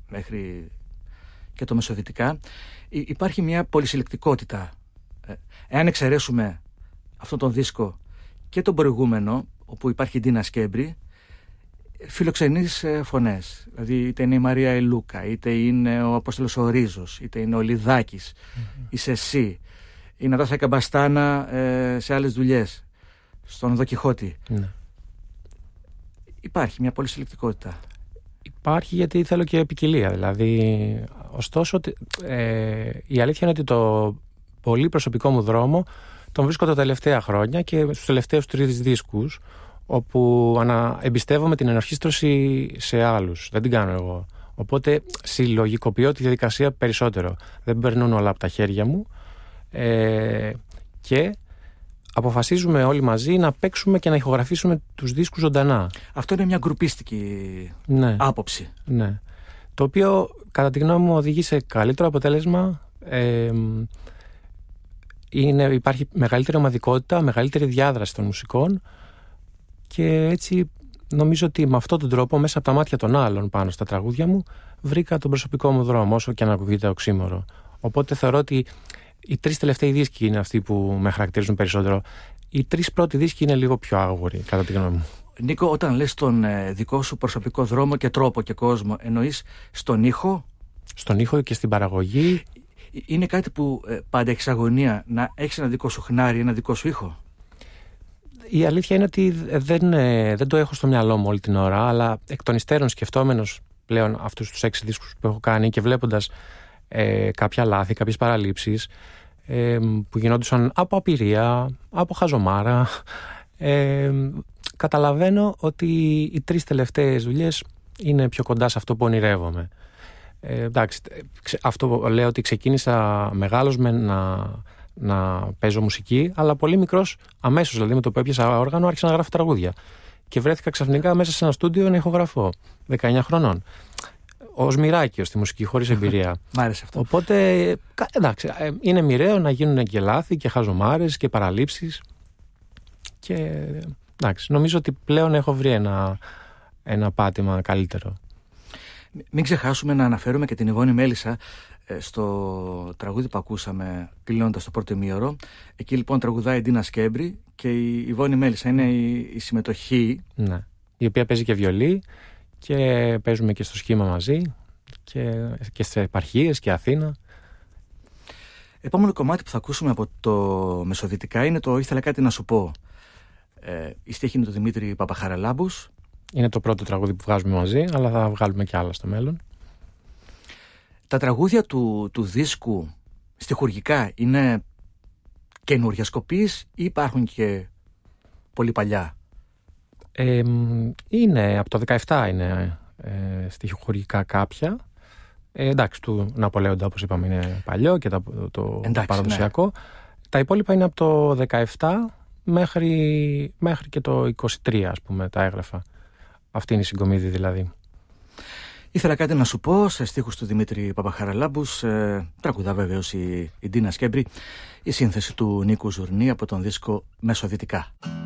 μέχρι και το μεσοδυτικά, υπάρχει μια πολυσυλλεκτικότητα. Εάν εξαιρέσουμε αυτόν τον δίσκο και τον προηγούμενο, όπου υπάρχει η Ντίνα Σκέμπρη, φιλοξενείς φωνές. Δηλαδή είτε είναι η Μαρία Ελούκα, είτε είναι ο Απόστολος ο Ρίζος, είτε είναι ο Λιδάκης, είσαι εσύ, η Νατάσα Καμπαστάνα σε άλλες δουλειές, στον Δον Κιχώτη. Υπάρχει μια πολυσυλλεκτικότητα. Υπάρχει, γιατί θέλω και ποικιλία. Δηλαδή, ωστόσο, η αλήθεια είναι ότι το πολύ προσωπικό μου δρόμο τον βρίσκω τα τελευταία χρόνια και στους τελευταίους 3 δίσκους, όπου εμπιστεύομαι την ενορχήστρωση σε άλλους. Δεν την κάνω εγώ. Οπότε συλλογικοποιώ τη διαδικασία περισσότερο. Δεν περνούν όλα από τα χέρια μου και αποφασίζουμε όλοι μαζί να παίξουμε και να ηχογραφήσουμε τους δίσκους ζωντανά. Αυτό είναι μια γκρουπίστικη άποψη. Ναι. Το οποίο, κατά τη γνώμη μου, οδηγεί σε καλύτερο αποτέλεσμα. Υπάρχει μεγαλύτερη ομαδικότητα, μεγαλύτερη διάδραση των μουσικών και έτσι νομίζω ότι με αυτόν τον τρόπο, μέσα από τα μάτια των άλλων πάνω στα τραγούδια μου, βρήκα τον προσωπικό μου δρόμο, όσο και αν ακούγεται οξύμορο. Οπότε θεωρώ ότι οι 3 τελευταίοι δίσκοι είναι αυτοί που με χαρακτηρίζουν περισσότερο. Οι 3 πρώτοι δίσκοι είναι λίγο πιο άγουροι, κατά τη γνώμη μου. Νίκο, όταν λες τον δικό σου προσωπικό δρόμο και τρόπο και κόσμο, εννοείς στον ήχο? Στον ήχο και στην παραγωγή. Είναι κάτι που πάντα έχεις αγωνία, να έχεις ένα δικό σου χνάρι, ένα δικό σου ήχο? Η αλήθεια είναι ότι δεν το έχω στο μυαλό μου όλη την ώρα, αλλά εκ των υστέρων, σκεφτόμενος πλέον αυτούς τους 6 δίσκους που έχω κάνει και βλέποντας κάποια λάθη, κάποιες παραλήψεις που γινόντουσαν από απειρία, από χαζομάρα, καταλαβαίνω ότι οι 3 τελευταίες δουλειές είναι πιο κοντά σε αυτό που ονειρεύομαι. Εντάξει, αυτό λέω ότι ξεκίνησα μεγάλος με να παίζω μουσική, αλλά πολύ μικρός, αμέσως δηλαδή με το που έπιασα όργανο, άρχισα να γράφω τραγούδια. Και βρέθηκα ξαφνικά μέσα σε ένα στούντιο να ηχογραφώ, 19 χρονών. Ως μοιράκιο στη μουσική, χωρίς εμπειρία. Μ' άρεσε αυτό. Οπότε, εντάξει, είναι μοιραίο να γίνουν και λάθη και χαζομάρες και παραλήψεις. Και εντάξει, νομίζω ότι πλέον έχω βρει ένα πάτημα καλύτερο. Μην ξεχάσουμε να αναφέρουμε και την Ιβόνη Μέλισσα στο τραγούδι που ακούσαμε κλείνοντας το πρώτο ημίωρο. Εκεί λοιπόν τραγουδάει η Ντίνα Σκέμπρη και η Ιβόνη Μέλισσα είναι η συμμετοχή. Ναι, η οποία παίζει και βιολί και παίζουμε και στο σχήμα μαζί και σε επαρχίες και Αθήνα. Επόμενο κομμάτι που θα ακούσουμε από το μεσοδυτικά είναι το «Ήθελα κάτι να σου πω». Η στίχη είναι του Δημήτρη Παπαχαραλάμπους. Είναι το πρώτο τραγούδι που βγάζουμε μαζί, αλλά θα βγάλουμε και άλλα στο μέλλον. Τα τραγούδια του δίσκου στιχουργικά είναι καινούργια σκοπής ή υπάρχουν και πολύ παλιά? Είναι από το 17 είναι στιχουργικά κάποια. Εντάξει, του Ναπολέοντα, όπως είπαμε, είναι παλιό και το παραδοσιακό. Ναι. Τα υπόλοιπα είναι από το 17 μέχρι και το 23, ας πούμε, τα έγραφα. Αυτή είναι η συγκομίδη δηλαδή. Ήθελα κάτι να σου πω, σε στίχους του Δημήτρη Παπαχαραλάμπους, τραγουδά βεβαίως η Ντίνα Σκέμπρη, η σύνθεση του Νίκου Ζουρνή από τον δίσκο Μεσοδυτικά.